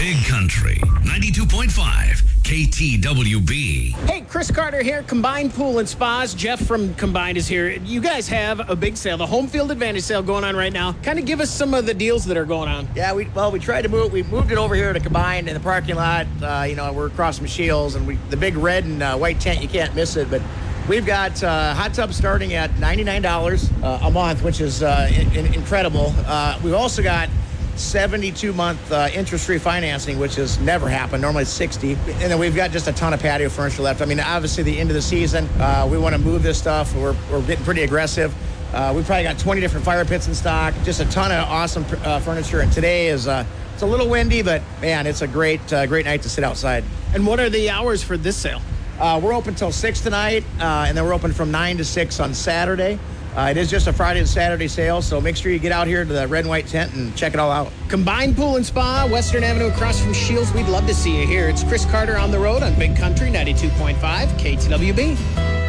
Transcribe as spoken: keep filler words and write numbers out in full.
Big Country, ninety-two point five K T W B. Hey, Chris Carter here, Combined Pool and Spas. Jeff from Combined is here. You guys have a big sale, the Home Field Advantage sale going on right now. Kind of give us some of the deals that are going on. Yeah, we well, we tried to move. We moved it over here to Combined in the parking lot. Uh, you know, we're across from Shields, and we the big red and uh, white tent. You can't miss it. But we've got uh, hot tubs starting at ninety-nine dollars uh, a month, which is uh, in, in, incredible. Uh, we've also got seventy-two month uh, interest-free financing, which has never happened. Normally it's sixty. And then we've got just a ton of patio furniture left. I mean, obviously the end of the season, uh, we want to move this stuff. We're, we're getting pretty aggressive. Uh, we've probably got twenty different fire pits in stock, just a ton of awesome uh, furniture. And today is, uh, it's a little windy, but man, it's a great, uh, great night to sit outside. And what are the hours for this sale? Uh, we're open till six tonight, uh, and then we're open from nine to six on Saturday. Uh, it is just a Friday and Saturday sale, so make sure you get out here to the red and white tent and check it all out. Combined Pool and Spa, Western Avenue across from Shields. We'd love to see you here. It's Chris Carter on the road on Big Country, ninety-two point five K T W B.